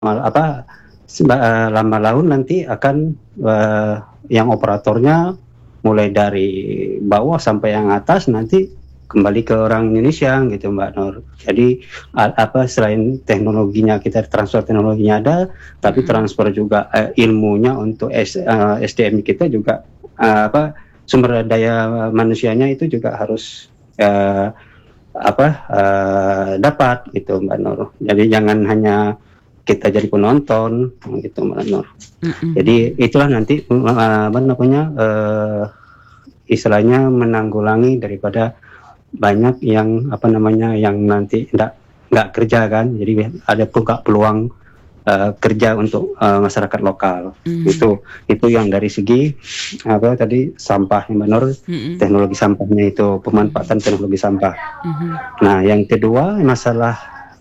lama laun nanti akan yang operatornya mulai dari bawah sampai yang atas nanti kembali ke orang Indonesia gitu Mbak Nur. Jadi selain teknologinya, kita transfer teknologinya ada, tapi transfer juga ilmunya untuk SDM kita juga sumber daya manusianya itu juga harus dapat gitu Mbak Nur. Jadi jangan hanya kita jadi penonton gitu Mbak Nur. Jadi itulah nanti istilahnya menanggulangi daripada banyak yang yang nanti nggak kerja kan. Jadi ada buka peluang kerja untuk masyarakat lokal. Itu yang dari segi sampah Mbak Nur, teknologi sampahnya itu, pemanfaatan teknologi sampah. Nah yang kedua masalah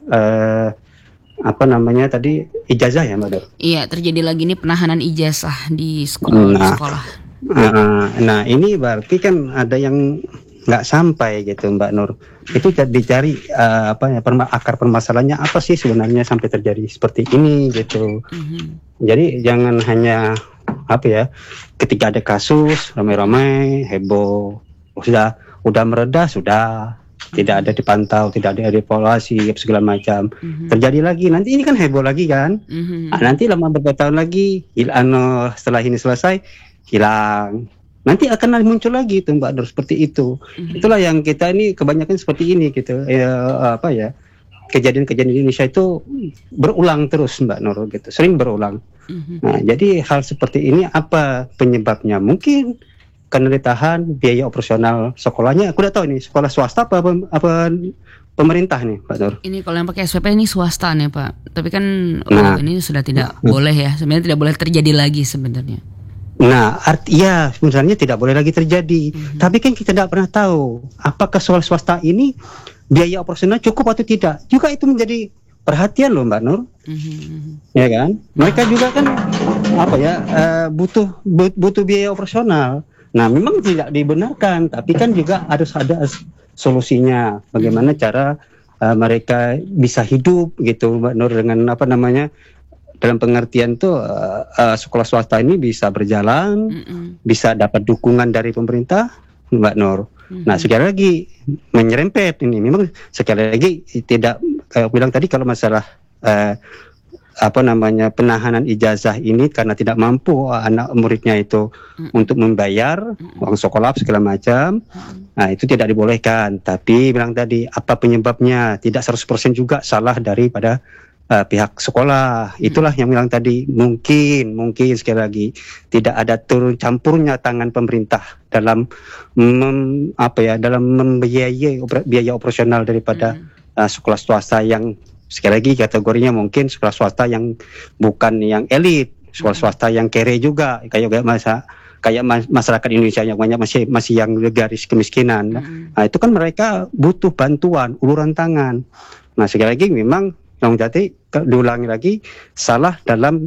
ijazah ya Mbak Nur. Iya, terjadi lagi nih penahanan ijazah di sekolah. Nah ini berarti kan ada yang nggak sampai gitu Mbak Nur. Itu dicari akar permasalahannya apa sih sebenarnya sampai terjadi seperti ini gitu. Jadi jangan hanya ketika ada kasus ramai-ramai heboh, udah mereda sudah, tidak ada dipantau, tidak ada evaluasi segala macam. Terjadi lagi, nanti ini kan heboh lagi kan. Nanti lama beberapa tahun lagi setelah ini selesai hilang. Nanti akan muncul lagi itu Mbak Nur seperti itu. Itulah yang kita ini kebanyakan seperti ini gitu. Kejadian-kejadian di Indonesia itu berulang terus Mbak Nur gitu, sering berulang. Nah, jadi hal seperti ini apa penyebabnya? Mungkin karena ditahan biaya operasional sekolahnya. Aku udah tahu ini sekolah swasta apa pemerintah nih Pak Nur. Ini kalau yang pakai SPP ini swasta nih Pak. Tapi kan ini sudah tidak boleh ya. Sebenarnya tidak boleh terjadi lagi sebenarnya. Nah, sebenarnya tidak boleh lagi terjadi. Tapi kan kita tidak pernah tahu apakah sekolah swasta ini biaya operasional cukup atau tidak. Juga itu menjadi perhatian loh Mbak Nur. Ya kan? Mereka juga kan butuh biaya operasional. Nah, memang tidak dibenarkan, tapi kan juga harus ada solusinya. Bagaimana cara mereka bisa hidup gitu Mbak Nur, dengan dalam pengertian tuh sekolah swasta ini bisa berjalan, bisa dapat dukungan dari pemerintah Mbak Nur. Nah, sekali lagi menyerempet ini, memang sekali lagi tidak kayak bilang tadi, kalau masalah penahanan ijazah ini karena tidak mampu anak muridnya itu untuk membayar uang sekolah segala macam. Nah, itu tidak dibolehkan. Tapi bilang tadi apa penyebabnya, tidak 100% juga salah daripada pihak sekolah. Itulah yang bilang tadi, mungkin sekali lagi tidak ada turun campurnya tangan pemerintah dalam dalam membiayai biaya operasional daripada sekolah swasta yang sekali lagi kategorinya mungkin sekolah swasta yang bukan yang elit, sekolah swasta yang kere juga, kayak masyarakat Indonesia yang banyak masih yang garis kemiskinan. Nah, itu kan mereka butuh bantuan, uluran tangan. Nah, sekali lagi memang yang jadi diulangi lagi salah dalam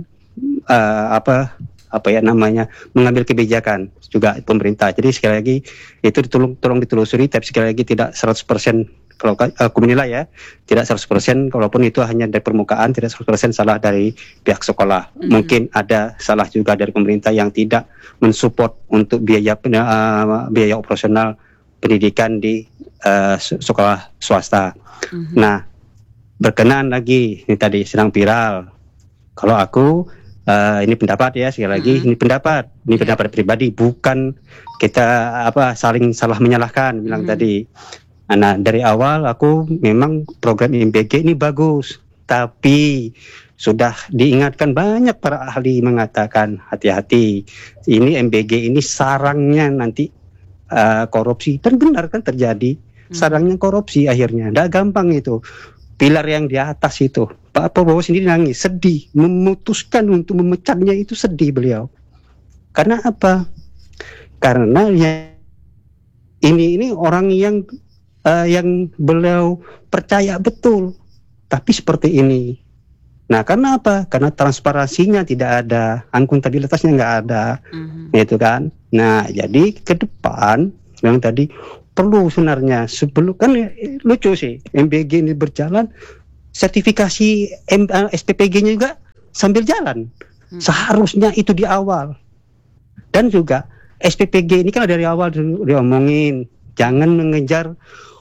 mengambil kebijakan juga pemerintah. Jadi sekali lagi itu tolong ditelusuri, tapi sekali lagi tidak 100%, kalau aku menilai ya, tidak 100%, kalaupun itu hanya dari permukaan, tidak 100% salah dari pihak sekolah. Mungkin ada salah juga dari pemerintah yang tidak mensupport untuk biaya operasional pendidikan di sekolah swasta. Nah, berkenaan lagi ini tadi sedang viral. Kalau aku ini pendapat ya, sekali lagi ini pendapat pribadi, bukan kita saling salah menyalahkan bilang tadi. Nah, dari awal aku memang program MBG ini bagus, tapi sudah diingatkan banyak para ahli mengatakan hati-hati, ini MBG ini sarangnya nanti korupsi, dan benar kan terjadi sarangnya korupsi akhirnya. Nggak gampang itu. Pilar yang di atas itu, Pak Prabowo sendiri nangis, sedih, memutuskan untuk memecatnya itu sedih beliau. Karena apa? Karena ini orang yang beliau percaya betul, tapi seperti ini. Nah, karena apa? Karena transparansinya tidak ada, akuntabilitasnya nggak ada, gitu kan. Nah, jadi ke depan yang tadi perlu sebenarnya, sebelum kan lucu sih MBG ini berjalan, sertifikasi SPPG-nya juga sambil jalan. Seharusnya itu di awal. Dan juga SPPG ini kan dari awal diomongin, jangan mengejar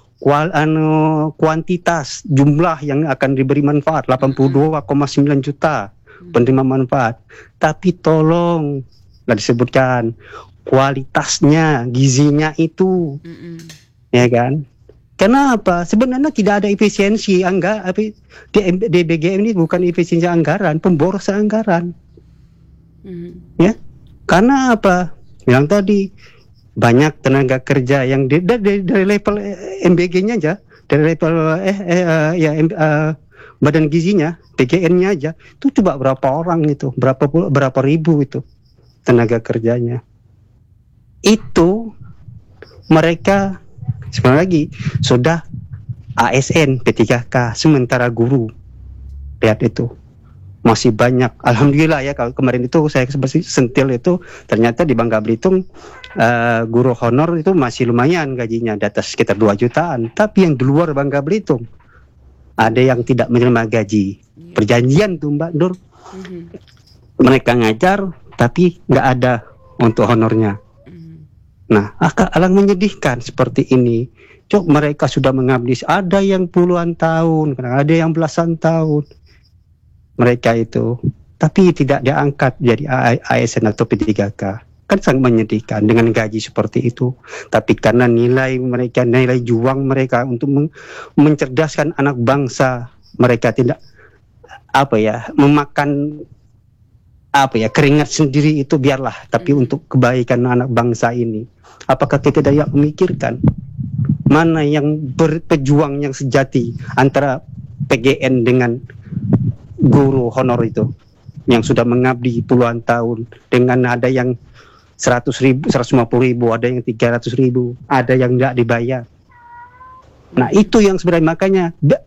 kuantitas jumlah yang akan diberi manfaat 82,9 juta penerima manfaat, tapi tolong lah disebutkan kualitasnya, gizinya itu, ya kan? Kenapa? Sebenarnya tidak ada efisiensi di BGM ini bukan efisiensi anggaran, pemborosan anggaran. Ya, karena apa? Yang tadi banyak tenaga kerja yang dari level MBG-nya aja, dari level badan gizinya, PGN-nya aja, itu coba berapa orang itu, berapa ribu itu tenaga kerjanya. Itu mereka sebenarnya lagi sudah ASN P3K, sementara guru lihat itu masih banyak. Alhamdulillah ya, kalau kemarin itu saya seperti sentil itu ternyata di Bangka Belitung guru honor itu masih lumayan gajinya, di atas sekitar 2 jutaan. Tapi yang di luar Bangka Belitung ada yang tidak menerima gaji. Perjanjian tuh Mbak Nur. Mereka ngajar tapi nggak ada untuk honornya. Nah, alang menyedihkan seperti ini. Mereka sudah mengabdi, ada yang puluhan tahun, ada yang belasan tahun. Mereka itu, tapi tidak diangkat jadi ASN atau P3K. Kan sangat menyedihkan dengan gaji seperti itu. Tapi karena nilai juang mereka untuk mencerdaskan anak bangsa, mereka tidak memakan keringat sendiri itu biarlah, tapi untuk kebaikan anak bangsa ini. Apakah kita tidak memikirkan mana yang berpejuang yang sejati antara PGN dengan guru honor itu yang sudah mengabdi puluhan tahun, dengan ada yang 100.000, 150.000, ada yang 300.000, ada yang tidak dibayar. Nah itu yang sebenarnya makanya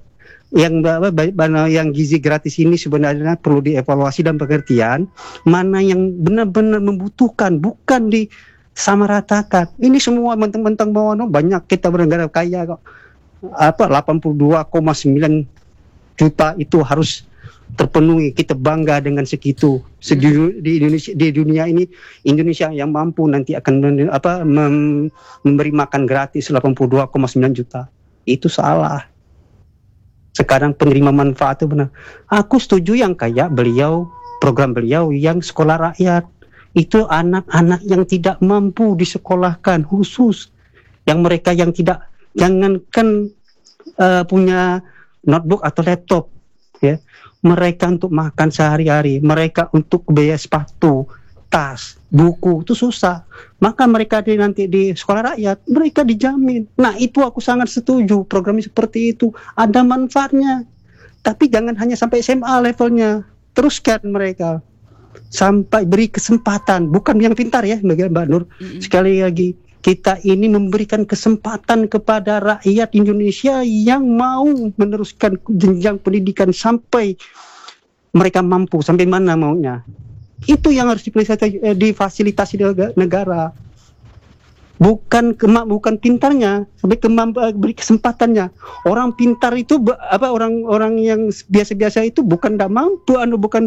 yang gizi gratis ini sebenarnya perlu dievaluasi dan pengertian mana yang benar-benar membutuhkan, bukan disamaratakan. Ini semua mentang-mentang bahwa banyak kita bernegara kaya kok. 82,9 juta itu harus terpenuhi, kita bangga dengan segitu. Di dunia ini Indonesia yang mampu nanti akan memberi makan gratis 82,9 juta. Itu salah. Sekarang penerima manfaat itu benar. Aku setuju yang kayak program beliau yang sekolah rakyat. Itu anak-anak yang tidak mampu disekolahkan khusus. Yang mereka yang tidak, jangankan punya notebook atau laptop, ya. Mereka untuk makan sehari-hari, mereka untuk biaya sepatu, tas, buku itu susah. Maka mereka nanti di sekolah rakyat mereka dijamin. Nah itu aku sangat setuju, program seperti itu ada manfaatnya. Tapi jangan hanya sampai SMA levelnya, teruskan mereka sampai beri kesempatan. Bukan yang pintar ya Mbak Nur. Sekali lagi kita ini memberikan kesempatan kepada rakyat Indonesia yang mau meneruskan jenjang pendidikan sampai mereka mampu, sampai mana maunya. Itu yang harus difasilitasi negara. Bukan pintarnya, sampai beri kesempatannya. Orang pintar itu orang yang biasa-biasa itu bukan tidak mampu,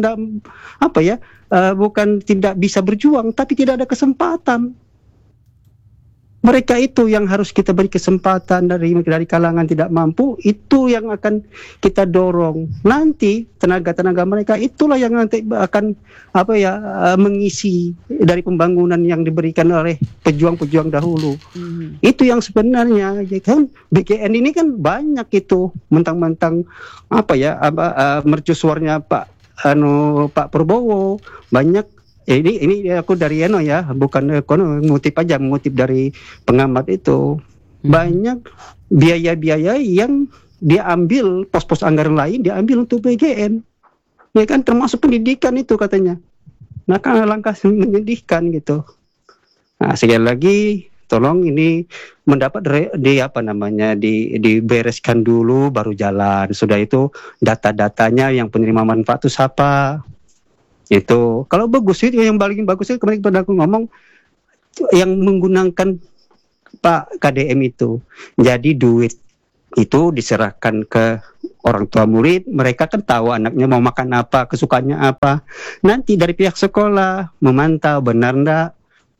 bukan tidak bisa berjuang, tapi tidak ada kesempatan. Mereka itu yang harus kita beri kesempatan dari kalangan tidak mampu, itu yang akan kita dorong. Nanti tenaga-tenaga mereka itulah yang nanti akan mengisi dari pembangunan yang diberikan oleh pejuang-pejuang dahulu. Itu yang sebenarnya kan BGN ini kan banyak itu mentang-mentang mercusuarnya Pak Prabowo banyak. Ini aku dari bukan mengutip dari pengamat itu. Banyak biaya-biaya yang diambil, pos-pos anggaran lain diambil untuk BGN. Ya kan, termasuk pendidikan itu katanya. Nah kan langkah menyedihkan gitu. Nah sekali lagi tolong ini mendapat dibereskan dulu baru jalan. Sudah itu data-datanya yang penerima manfaat itu siapa? Itu kalau bagus itu yang paling bagus itu kemarin aku ngomong yang menggunakan Pak KDM itu. Jadi duit itu diserahkan ke orang tua murid, mereka kan tahu anaknya mau makan apa, kesukaannya apa. Nanti dari pihak sekolah memantau benar enggak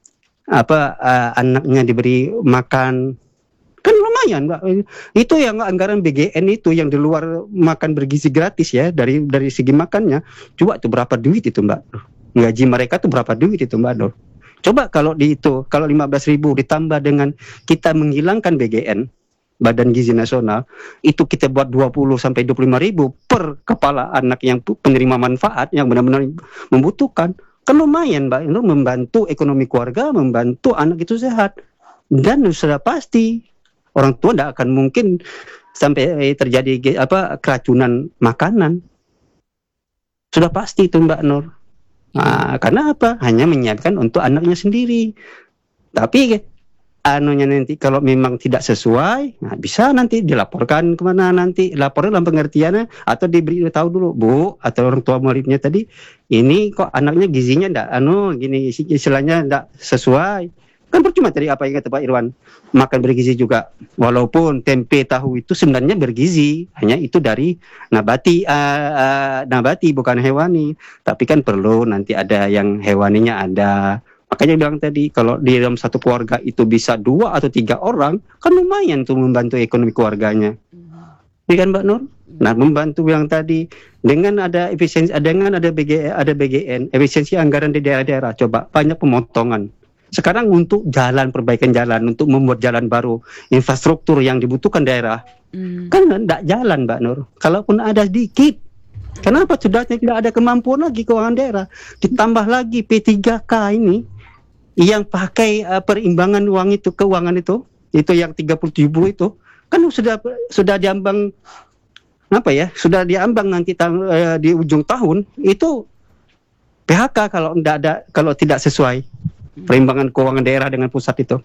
anaknya diberi makan. Kan lumayan, Mbak. Itu yang anggaran BGN itu yang di luar makan bergizi gratis ya, dari segi makannya. Coba tuh berapa duit itu, Mbak? Gaji mereka tuh berapa duit itu, Mbak Nur? Coba kalau 15.000 ditambah dengan kita menghilangkan BGN, Badan Gizi Nasional, itu kita buat 20 sampai 25.000 per kepala anak yang penerima manfaat yang benar-benar membutuhkan. Kan lumayan, Mbak, itu membantu ekonomi keluarga, membantu anak itu sehat. Dan sudah pasti orang tua tidak akan mungkin sampai terjadi keracunan makanan. Sudah pasti itu, Mbak Nur. Nah, karena apa? Hanya menyiapkan untuk anaknya sendiri. Tapi nanti kalau memang tidak sesuai, nah bisa nanti dilaporkan kemana, nanti lapor dalam pengertiannya atau diberi tahu dulu, Bu, atau orang tua muridnya tadi, ini kok anaknya gizinya enggak gini istilahnya enggak sesuai. Kan percuma tadi apa yang kata Pak Irwan, makan bergizi juga, walaupun tempe tahu itu sebenarnya bergizi, hanya itu dari nabati bukan hewani, tapi kan perlu nanti ada yang hewaninya ada. Makanya bilang tadi, kalau di dalam satu keluarga itu bisa 2 atau 3 orang, kan lumayan tuh membantu ekonomi keluarganya. Ini kan Mbak Nur? Nah, membantu bilang tadi, dengan ada efisiensi, dengan ada BGN, efisiensi anggaran di daerah-daerah, coba banyak pemotongan. Sekarang untuk jalan, perbaikan jalan, untuk membuat jalan baru, infrastruktur yang dibutuhkan daerah, kan tidak jalan Mbak Nur. Kalaupun ada sedikit, kenapa sudah tidak ada kemampuan lagi keuangan daerah? Ditambah lagi P3K ini, yang pakai perimbangan keuangan itu yang 37 itu kan sudah diambang sudah diambang nanti di ujung tahun itu PHK kalau tidak sesuai perimbangan keuangan daerah dengan pusat itu.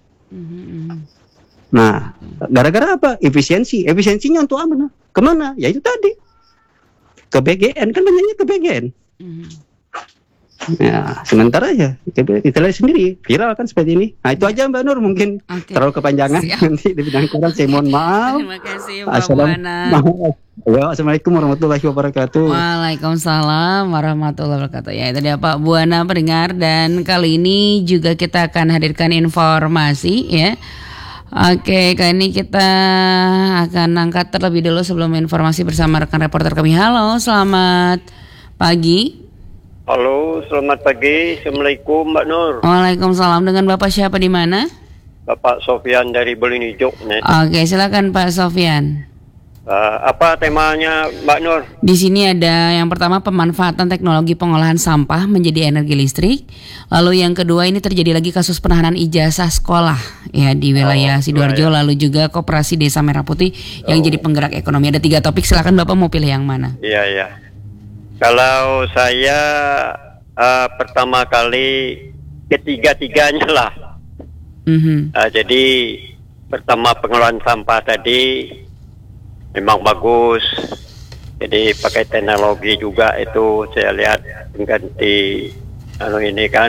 Nah, gara-gara apa? Efisiensinya untuk mana? Kemana? Ya itu tadi, ke BGN, kan banyaknya ke BGN. Ya, sementara ya kita lihat sendiri viral kan seperti ini. Nah, itu aja Mbak Nur, mungkin terlalu kepanjangan. Nanti di bidang kurang saya mohon maaf. Terima kasih Pak Buana. Assalamualaikum warahmatullahi wabarakatuh. Waalaikumsalam warahmatullahi wabarakatuh. Ya, itu dia Pak Buana pendengar, dan kali ini juga kita akan hadirkan informasi ya. Oke, kali ini kita akan angkat terlebih dulu sebelum informasi bersama rekan reporter kami. Halo, selamat pagi. Halo, selamat pagi. Assalamualaikum Mbak Nur. Waalaikumsalam. Dengan Bapak siapa di mana? Bapak Sofyan dari Belunijo. Oke, silakan Pak Sofyan. Apa temanya Mbak Nur? Di sini ada yang pertama, pemanfaatan teknologi pengolahan sampah menjadi energi listrik. Lalu yang kedua, ini terjadi lagi kasus penahanan ijazah sekolah ya di wilayah Sidoarjo. Lalu juga Koperasi Desa Merah Putih yang jadi penggerak ekonomi. Ada 3 topik, silakan Bapak mau pilih yang mana? Iya. Kalau saya pertama kali ketiga-tiganya lah. Jadi pertama pengelolaan sampah tadi memang bagus. Jadi pakai teknologi juga itu saya lihat mengganti ini kan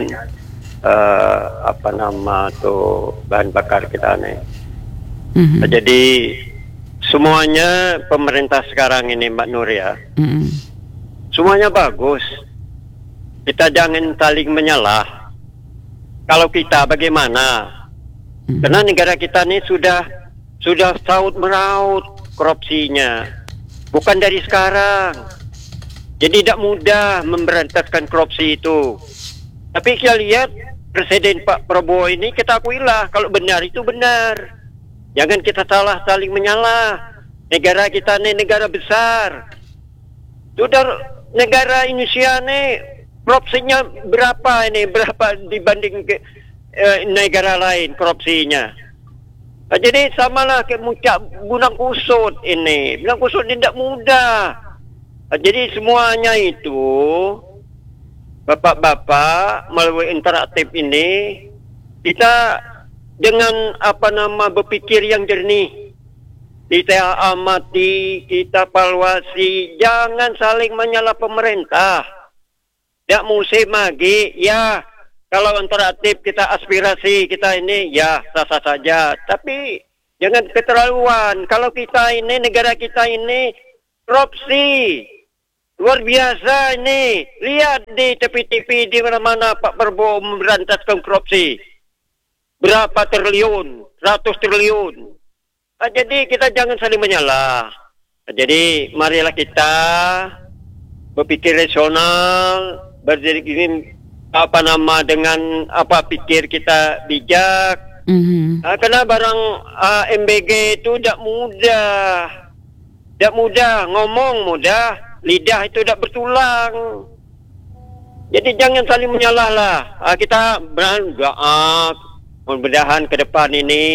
bahan bakar kita nih. Jadi semuanya pemerintah sekarang ini Mbak Nur ya. Semuanya bagus. Kita jangan saling menyalah. Kalau kita bagaimana? Karena negara kita ini sudah saut meraut korupsinya. Bukan dari sekarang. Jadi tidak mudah memberantaskan korupsi itu. Tapi kita lihat Presiden Pak Prabowo ini, kita akuilah kalau benar itu benar. Jangan kita saling menyalah. Negara kita ini negara besar. Sudah negara Indonesia ini korupsinya berapa dibanding negara lain korupsinya. Nah, jadi samalah kayak Bunang Kusut ini. Bunang Kusut ini tidak mudah. Nah, jadi semuanya itu bapak-bapak melalui interaktif ini kita dengan berpikir yang jernih. Kita amati, kita evaluasi, jangan saling menyalah pemerintah. Ya musim lagi, ya kalau interaktif kita aspirasi kita ini, ya sah-sah saja. Tapi jangan keterlaluan. Kalau kita ini, negara kita ini korupsi. Luar biasa ini. Lihat di tepi-tepi di mana-mana Pak Prabowo memberantaskan korupsi. Berapa triliun, 100 triliun. Jadi kita jangan saling menyalah. Jadi marilah kita berpikir rasional, dengan pikir kita bijak. Karena barang MBG itu tidak mudah, ngomong mudah, lidah itu tidak bertulang. Jadi jangan saling menyalah lah. Kita berdoa mudah-mudahan ke depan ini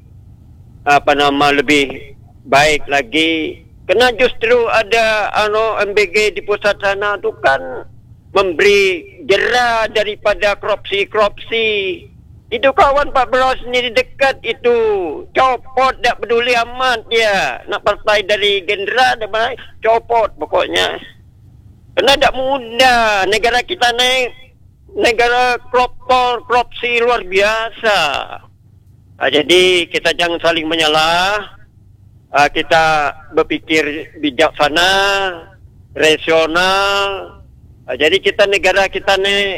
lebih baik lagi. Karena justru ada MBG di pusat sana itu kan memberi jera daripada korupsi. Itu kawan Pak Bro sendiri dekat itu. Copot, tak peduli amat dia. Nak partai dari Gerindra, copot pokoknya. Karena tak mudah. Negara kita negara korupsi luar biasa. Jadi kita jangan saling menyalah. Kita berpikir bijaksana, rasional. Jadi negara kita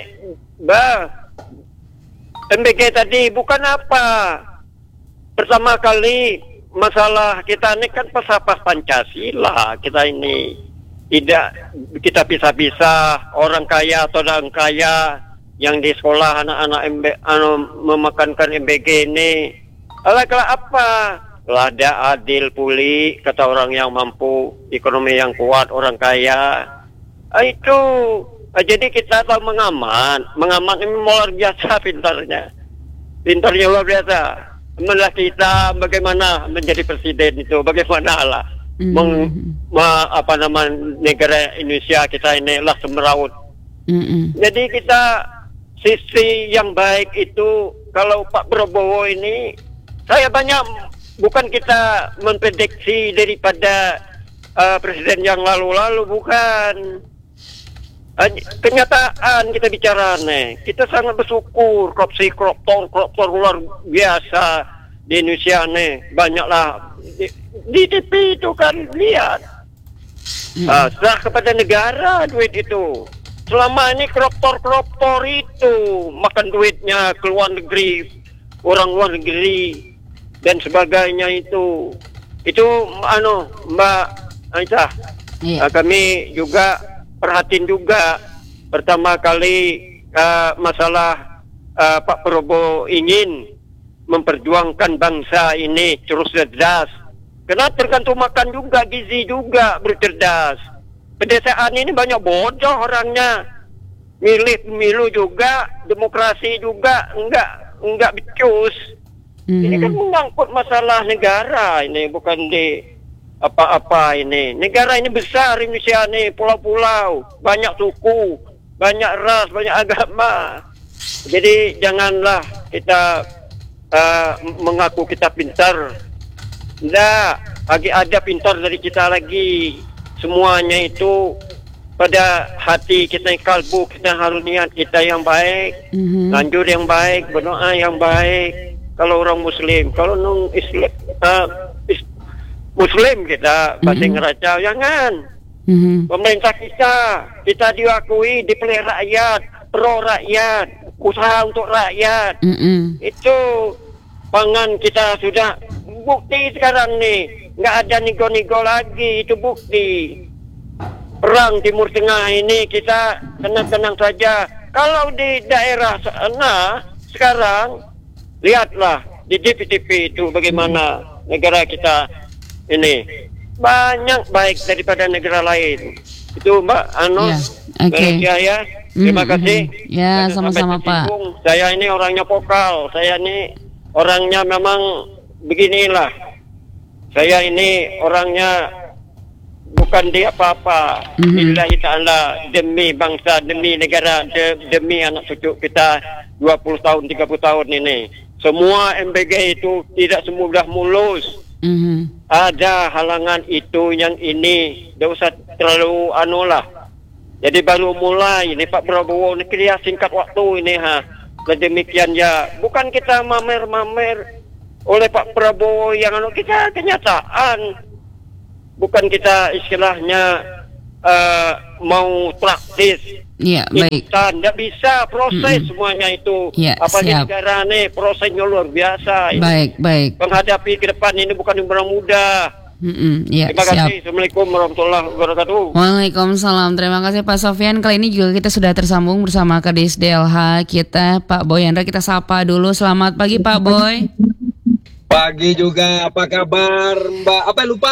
MBG tadi bukan apa. Pertama kali masalah kita kan pesapah Pancasila. Kita ini tidak kita pisah-pisah orang kaya atau orang kaya yang di sekolah anak-anak memakankan MBG ini. Kalau apa? Kalau ada adil pulih, kata orang yang mampu, ekonomi yang kuat, orang kaya. Itu. Jadi kita tahu mengaman ini luar biasa pintarnya luar biasa. Malah kita bagaimana menjadi presiden itu, bagaimana lah negara Indonesia kita ini lah semeraut. Jadi kita sisi yang baik itu kalau Pak Prabowo ini saya banyak. Bukan kita memprediksi daripada presiden yang lalu-lalu, bukan. Kenyataan kita bicara nih. Kita sangat bersyukur koruptor luar biasa di Indonesia nih. Banyaklah di TV itu kan lihat. Serah kepada negara duit itu. Selama ini koruptor itu makan duitnya ke luar negeri, orang luar negeri dan sebagainya itu Mbak Aisyah, kami juga perhatiin juga pertama kali masalah Pak Prabowo ingin memperjuangkan bangsa ini terus cerdas. Karena tergantung makan juga, gizi juga bercerdas. Pedesaan ini banyak bodoh orangnya. Milih pemilu juga, demokrasi juga enggak becus. Ini kan menyangkut masalah negara ini, bukan di apa-apa ini. Negara ini besar Indonesia ini, pulau-pulau, banyak suku, banyak ras, banyak agama. Jadi janganlah kita mengaku kita pintar. Tidak, lagi ada pintar dari kita lagi. Semuanya itu pada hati kita, kalbu kita harus niat kita yang baik, lanjut yang baik, berdoa yang baik. Kalau orang Muslim, kalau non Islam, Muslim kita pasti ngeracau, jangan. Pemerintah kita diakui, dipilih rakyat, pro rakyat, usaha untuk rakyat. Itu pangan kita sudah bukti sekarang nih, nggak ada nego-nego lagi, itu bukti. Perang Timur Tengah ini kita tenang-tenang saja. Kalau di daerah sana sekarang lihatlah di TV itu bagaimana negara kita ini banyak baik daripada negara lain. Itu Mbak ya. Terima kasih. Ya, sama-sama Pak. Saya ini orangnya vokal. Saya ini orangnya memang beginilah. Saya ini orangnya bukan di apa-apa. Billahi ta'ala, demi bangsa, demi negara, demi anak cucu kita 20 tahun, 30 tahun ini. Semua MBG itu tidak semudah mulus. Ada halangan itu yang ini. Tidak usah terlalu lah. Jadi baru mulai ini Pak Prabowo ini kira singkat waktu ini demikian ya. Bukan kita mamer-mamer oleh Pak Prabowo yang kita kenyataan. bukan kita istilahnya mau praktis. Iya, baik. Kita tidak bisa proses semuanya itu. Ya, apalagi siap. negara nih prosesnya luar biasa. Baik. Menghadapi ke depan ini bukan yang mudah. Ya, Terima siap. kasih. Assalamualaikum warahmatullahi wabarakatuh. Waalaikumsalam. Terima kasih Pak Sofyan. Kali ini juga kita sudah tersambung bersama Kadis DLH kita, Pak Boy Andra. Kita sapa dulu. Selamat pagi Pak Boy. Pagi juga, apa kabar Mbak? Apa lupa?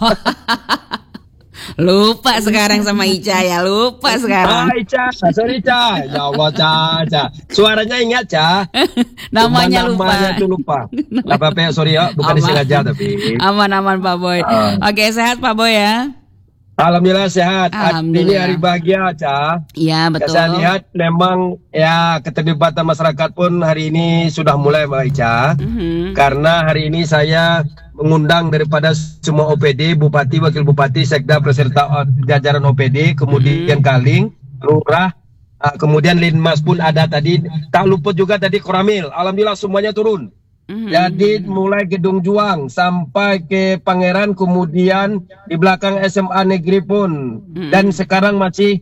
Lupa sekarang sama Ica ya, lupa sekarang. Ica, sorry Ica. Ya Allah, Ca. Suaranya ingat, Ca. Namanya lupa. Namanya tuh lupa. Gak apa-apa, sorry ya, bukan disengaja tapi. Aman Pak Boy. Oke, sehat Pak Boy ya. Alhamdulillah sehat. Alhamdulillah. Ini hari bahagia, Ca. Iya, betul. Saya lihat memang ya keterlibatan masyarakat pun hari ini sudah mulai, Mbak Ica. Karena hari ini saya mengundang daripada semua OPD, Bupati, Wakil Bupati, Sekda, peserta jajaran OPD, kemudian Kaling, Lurah, kemudian Linmas pun ada tadi. Tak luput juga tadi Koramil. Alhamdulillah semuanya turun. Jadi mulai Gedung Juang sampai ke Pangeran, kemudian di belakang SMA Negeri pun. Dan sekarang masih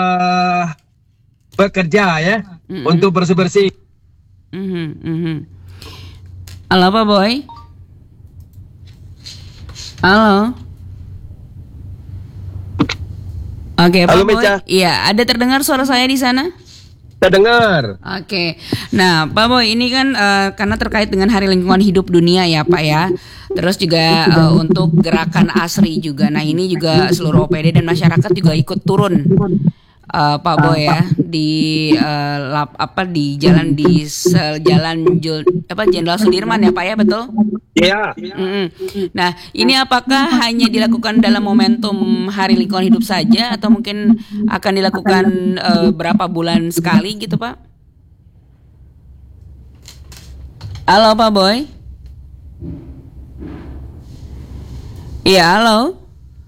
bekerja ya untuk bersih-bersih. Halo Pak Boy. Halo. Oke, Pak Halo, Boy. Meca. Iya, ada terdengar suara saya di sana? Terdengar. Oke, nah Pak Boy ini kan karena terkait dengan Hari Lingkungan Hidup Dunia ya Pak ya. Terus juga untuk gerakan ASRI juga. Nah ini juga seluruh OPD dan masyarakat juga ikut turun Pak Boy ya di jalan Jenderal Sudirman ya Pak ya, betul? Iya. Nah ini apakah hanya dilakukan dalam momentum Hari Lingkungan Hidup saja atau mungkin akan dilakukan berapa bulan sekali gitu Pak? Halo Pak Boy. Iya, halo.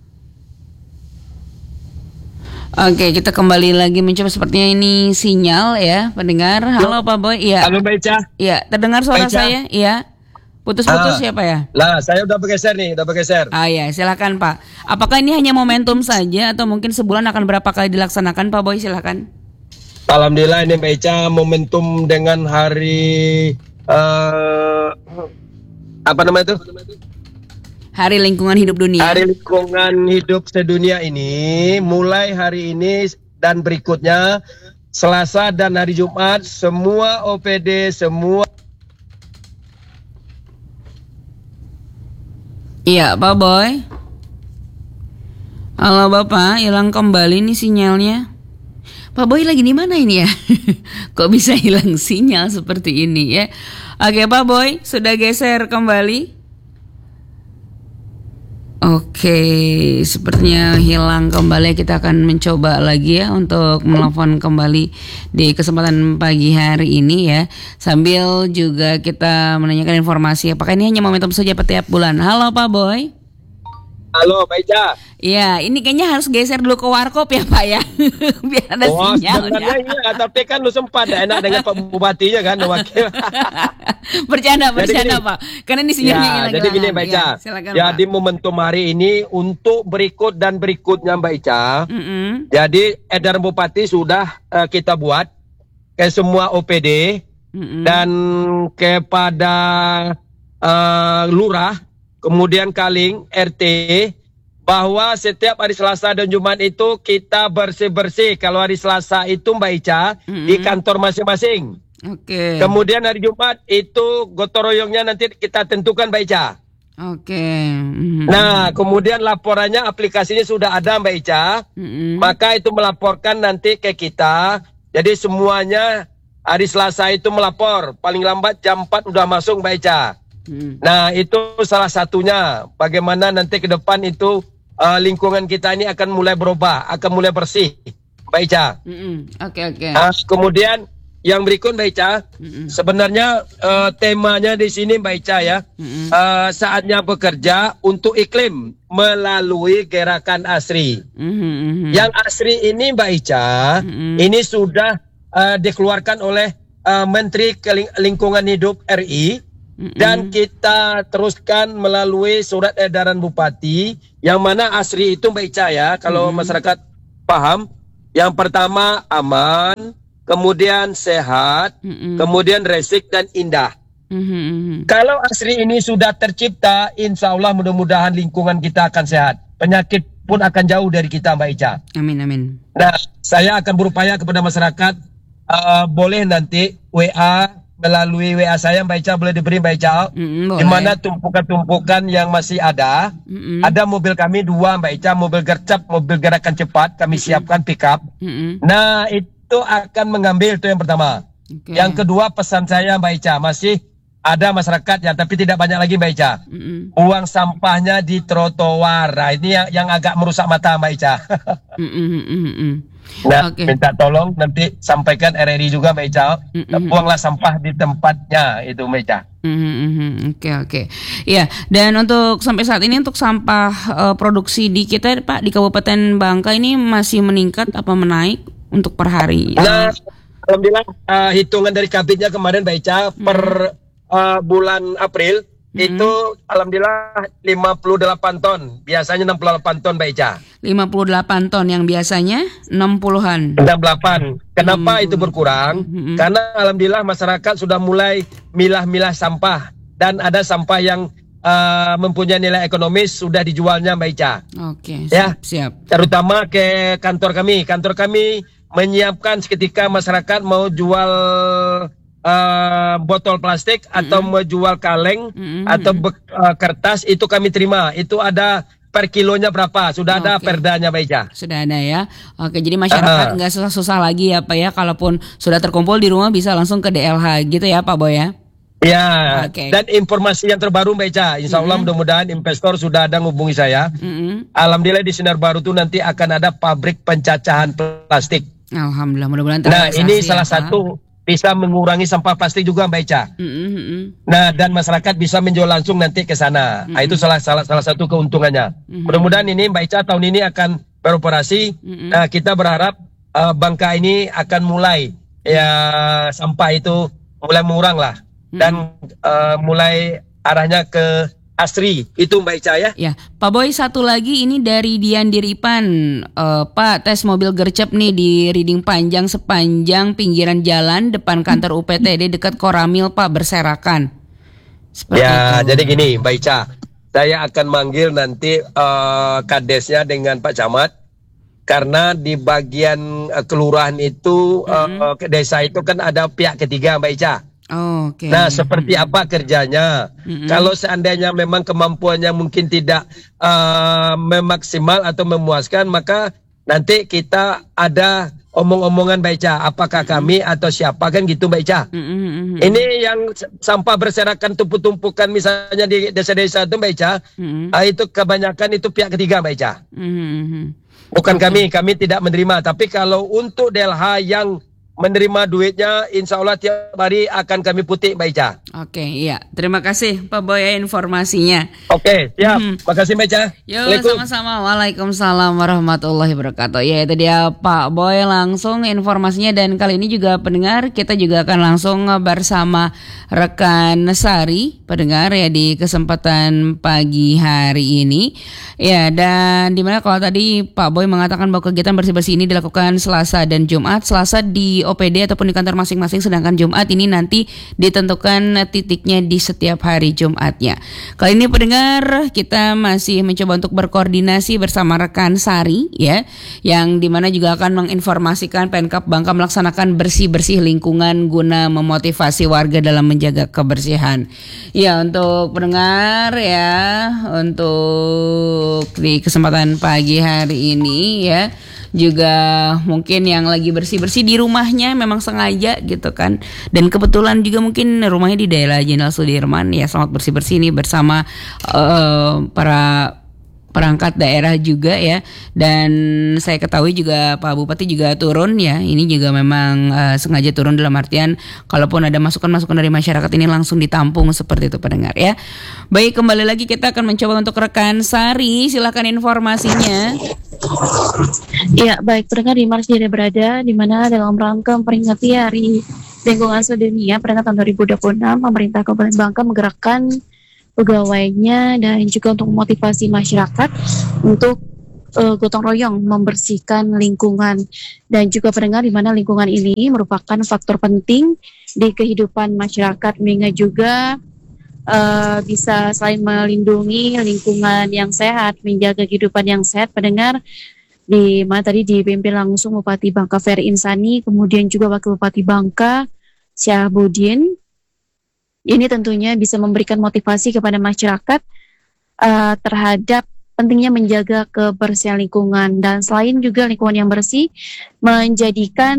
Oke, kita kembali lagi mencoba, sepertinya ini sinyal ya, pendengar. Halo Pak Boy. Iya. Halo Mbak Ica. Iya, terdengar suara Mbak Ica. saya? Iya. Putus-putus ya Pak ya? Lah, saya udah bergeser nih, Ya, silakan Pak. Apakah ini hanya momentum saja atau mungkin sebulan akan berapa kali dilaksanakan Pak Boy? Silakan. Alhamdulillah ini Mbak Ica momentum dengan hari apa namanya itu? Hari Lingkungan Hidup Dunia. Hari Lingkungan Hidup Sedunia ini mulai hari ini dan berikutnya Selasa dan hari Jumat semua OPD semua. Iya Pak Boy. Halo Bapak, hilang kembali nih sinyalnya. Pak Boy lagi di mana ini ya? Kok bisa hilang sinyal seperti ini ya? Oke Pak Boy, sudah geser kembali. Oke, sepertinya hilang kembali. Kita akan mencoba lagi ya untuk menelpon kembali di kesempatan pagi hari ini ya. Sambil juga kita menanyakan informasi apakah ini hanya momentum saja tiap bulan. Halo Pak Boy. Halo Mbak Ica. Iya, ini kayaknya harus geser dulu ke warkop ya Pak ya. Biar ada sinyalnya. Iya, tapi kan lu sempat enak dengan Pak Bupatinya kan, wakil. Bercanda gini, Pak. Karena ini sinyalnya hilang. Jadi gini Mbak Ica. Ya, jadi momentum hari ini untuk berikut dan berikutnya Mbak Ica. Jadi edaran Bupati sudah kita buat ke semua OPD dan kepada Lurah, kemudian Kaling, RT, bahwa setiap hari Selasa dan Jumat itu kita bersih-bersih. Kalau hari Selasa itu Mbak Ica di kantor masing-masing. Oke. Kemudian hari Jumat itu gotong royongnya nanti kita tentukan Mbak Ica. Oke. Nah, kemudian laporannya aplikasinya sudah ada Mbak Ica. Maka itu melaporkan nanti ke kita. Jadi semuanya hari Selasa itu melapor. Paling lambat jam 4 udah masuk Mbak Ica. Nah, itu salah satunya. Bagaimana nanti ke depan itu lingkungan kita ini akan mulai berubah, akan mulai bersih, Mbak Ica. Oke. Nah, kemudian yang berikut Mbak Ica, sebenarnya temanya di sini Mbak Ica ya, saatnya bekerja untuk iklim melalui gerakan ASRI. Yang ASRI ini Mbak Ica, ini sudah dikeluarkan oleh Menteri Lingkungan Hidup RI. Dan kita teruskan melalui surat edaran Bupati, yang mana ASRI itu Mbak Ica ya, kalau masyarakat paham. Yang pertama aman, kemudian sehat, kemudian resik dan indah. Kalau ASRI ini sudah tercipta, insya Allah mudah-mudahan lingkungan kita akan sehat. Penyakit pun akan jauh dari kita Mbak Ica. Amin, amin. Nah, saya akan berupaya kepada masyarakat, boleh nanti WA, melalui WA saya Mbak Ica, boleh diberi Mbak Ica, di mana tumpukan-tumpukan yang masih ada. Ada mobil kami 2 Mbak Ica, mobil gercep, mobil gerakan cepat, kami siapkan pick up. Nah, itu akan mengambil, itu yang pertama. Yang kedua, pesan saya Mbak Ica, masih ada masyarakat ya, tapi tidak banyak lagi Mbak Ica, buang sampahnya di trotoar. Nah, ini yang agak merusak mata Mbak Ica. Nah, minta tolong nanti sampaikan RRI juga Mbak Ica, buanglah sampah di tempatnya itu Mbak Ica. Oke. Ya, dan untuk sampai saat ini untuk sampah produksi di kita Pak di Kabupaten Bangka ini masih meningkat apa menaik untuk per hari? Nah, alhamdulillah hitungan dari Kabinnya kemarin Mbak Ica per bulan April itu alhamdulillah 58 ton. Biasanya 68 ton Mbak Ica. 58 ton yang biasanya 60-an. 68. Kenapa itu berkurang? Karena alhamdulillah masyarakat sudah mulai milah-milah sampah, dan ada sampah yang mempunyai nilai ekonomis sudah dijualnya Mbak Ica. Oke, siap. Terutama ke kantor kami. Kantor kami menyiapkan seketika masyarakat mau jual botol plastik atau menjual kaleng atau kertas, itu kami terima. Itu ada per kilonya berapa, sudah ada perdanya Mbak Ica. Sudah ada ya. Oke, jadi masyarakat nggak susah-susah lagi ya Pak ya, kalaupun sudah terkumpul di rumah bisa langsung ke DLH gitu ya Pak Boy ya. Ya, dan informasi yang terbaru Mbak Ica, insya Allah mudah-mudahan investor sudah ada menghubungi saya. Alhamdulillah di Sinar Baru itu nanti akan ada pabrik pencacahan plastik. Alhamdulillah, mudah-mudahan Nah, ini salah satu bisa mengurangi sampah plastik juga Mbak Ica. Nah, dan masyarakat bisa menjual langsung nanti ke sana. Nah, itu salah satu keuntungannya. Mudah-mudahan ini Mbak Ica tahun ini akan beroperasi. Nah, kita berharap Bangka ini akan mulai ya sampah itu mulai mengurang lah, dan mulai arahnya ke ASRI itu Mbak Ica ya. Ya, Pak Boy, satu lagi ini dari Dian Diripan. Pak, tes mobil gercep nih di reading panjang sepanjang pinggiran jalan depan kantor UPTD dekat Koramil Pak, berserakan. Seperti ya, itu. Jadi gini Mbak Ica, saya akan manggil nanti kadesnya dengan Pak Camat, karena di bagian kelurahan itu desa itu kan ada pihak ketiga Mbak Ica. Nah, seperti apa kerjanya? Kalau seandainya memang kemampuannya mungkin tidak memaksimal atau memuaskan, maka nanti kita ada omong-omongan Mbak Ica, apakah kami atau siapa, kan gitu Mbak Ica. Ini yang sampah berserakan tumpuk-tumpukan misalnya di desa-desa itu Mbak Ica, itu kebanyakan itu pihak ketiga Mbak Ica. Bukan kami tidak menerima. Tapi kalau untuk DLH yang menerima duitnya, insya Allah tiap hari akan kami putih Mbak Ica. Oke, iya. Terima kasih Pak Boy informasinya. Oke, siap. Makasih Mbak Ica. Yo, sama-sama. Waalaikumsalam warahmatullahi wabarakatuh. Ya, itu dia Pak Boy langsung informasinya, dan kali ini juga pendengar kita juga akan langsung bersama rekan Sari pendengar ya di kesempatan pagi hari ini. Ya, dan dimana kalau tadi Pak Boy mengatakan bahwa kegiatan bersih-bersih ini dilakukan Selasa dan Jumat. Selasa di OPD ataupun di kantor masing-masing, sedangkan Jumat ini nanti ditentukan titiknya di setiap hari Jumatnya. Kali ini pendengar kita masih mencoba untuk berkoordinasi bersama rekan Sari ya, yang dimana juga akan menginformasikan Pemkab Bangka melaksanakan bersih-bersih lingkungan guna memotivasi warga dalam menjaga kebersihan. Ya, untuk pendengar ya, untuk di kesempatan pagi hari ini ya, juga mungkin yang lagi bersih-bersih di rumahnya memang sengaja gitu kan, dan kebetulan juga mungkin rumahnya di daerah Jenderal Sudirman ya, selamat bersih-bersih ini bersama para perangkat daerah juga ya. Dan saya ketahui juga Pak Bupati juga turun ya, ini juga memang sengaja turun dalam artian kalaupun ada masukan-masukan dari masyarakat ini langsung ditampung seperti itu pendengar ya. Baik, kembali lagi kita akan mencoba untuk rekan Sari, silakan informasinya. Ya, baik pendengar di mana saja berada, di mana dalam rangka memperingati Hari Lingkungan Sedunia pada tahun 2026, pemerintah Kabupaten Bangka menggerakkan pegawainya dan juga untuk memotivasi masyarakat untuk gotong royong membersihkan lingkungan, dan juga pendengar di mana lingkungan ini merupakan faktor penting di kehidupan masyarakat, sehingga juga bisa selain melindungi lingkungan yang sehat, menjaga kehidupan yang sehat. Pendengar, di mana tadi dipimpin langsung Bupati Bangka Ferry Insani, kemudian juga Wakil Bupati Bangka Syahabudin. Ini tentunya bisa memberikan motivasi kepada masyarakat terhadap pentingnya menjaga kebersihan lingkungan, dan selain juga lingkungan yang bersih menjadikan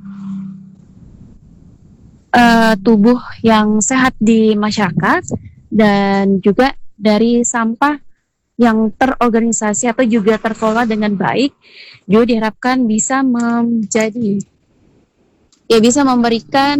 tubuh yang sehat di masyarakat, dan juga dari sampah yang terorganisasi atau juga terkelola dengan baik juga diharapkan bisa menjadi bisa memberikan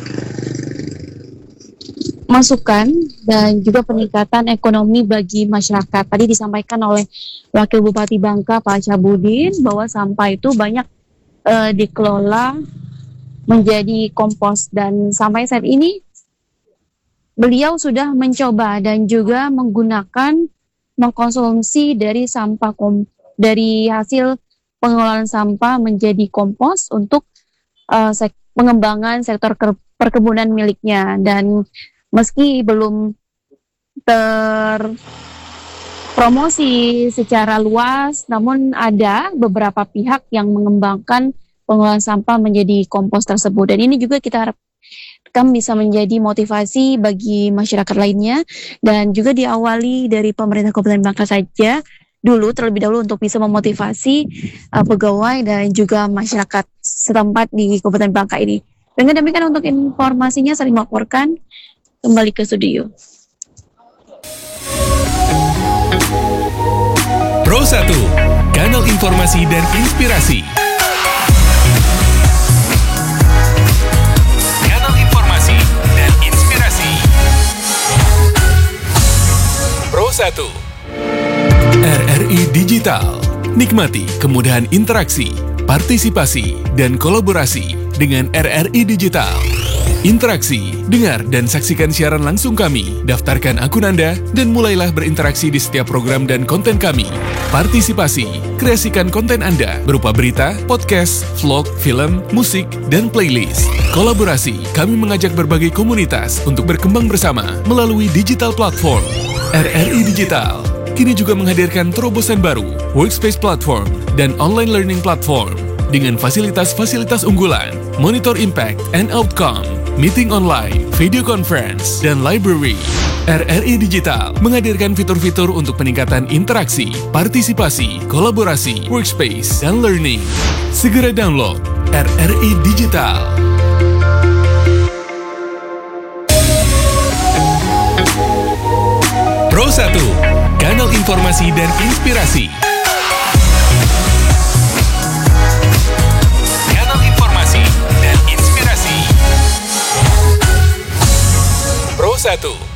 masukan dan juga peningkatan ekonomi bagi masyarakat. Tadi disampaikan oleh Wakil Bupati Bangka Pak Syahabudin bahwa sampah itu banyak dikelola menjadi kompos, dan sampai saat ini beliau sudah mencoba dan juga mengkonsumsi dari sampah dari hasil pengelolaan sampah menjadi kompos untuk pengembangan sektor perkebunan miliknya. Dan meski belum terpromosi secara luas, namun ada beberapa pihak yang mengembangkan pengolahan sampah menjadi kompos tersebut. Dan ini juga kita harapkan bisa menjadi motivasi bagi masyarakat lainnya, dan juga diawali dari pemerintah Kabupaten Bangka saja terlebih dahulu untuk bisa memotivasi pegawai dan juga masyarakat setempat di Kabupaten Bangka ini. Dengan demikian untuk informasinya saya melaporkan kembali ke studio. Pro 1, kanal informasi dan inspirasi. Kanal informasi dan inspirasi. Pro 1. RRI Digital. Nikmati kemudahan interaksi, partisipasi, dan kolaborasi dengan RRI Digital. Interaksi, dengar dan saksikan siaran langsung kami, daftarkan akun Anda, dan mulailah berinteraksi di setiap program dan konten kami. Partisipasi, kreasikan konten Anda berupa berita, podcast, vlog, film, musik, dan playlist. Kolaborasi, kami mengajak berbagai komunitas untuk berkembang bersama melalui digital platform. RRI Digital kini juga menghadirkan terobosan baru, workspace platform, dan online learning platform dengan fasilitas-fasilitas unggulan, monitor impact and outcome, meeting online, video conference, dan library. RRI Digital menghadirkan fitur-fitur untuk peningkatan interaksi, partisipasi, kolaborasi, workspace, dan learning. Segera download RRI Digital. Pro 1, kanal informasi dan inspirasi. Kanal informasi dan inspirasi. Pro 1.